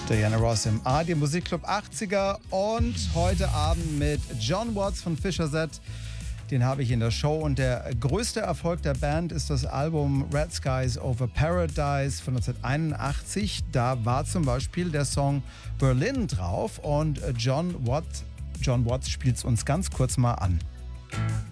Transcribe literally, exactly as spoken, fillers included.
Diana Ross im A R D Musikclub achtziger und heute Abend mit John Watts von Fischer Z. Den habe ich in der Show und der größte Erfolg der Band ist das Album Red Skies Over Paradise von neunzehnhunderteinundachtzig. Da war zum Beispiel der Song Berlin drauf und John Watts, John Watts spielt es uns ganz kurz mal an.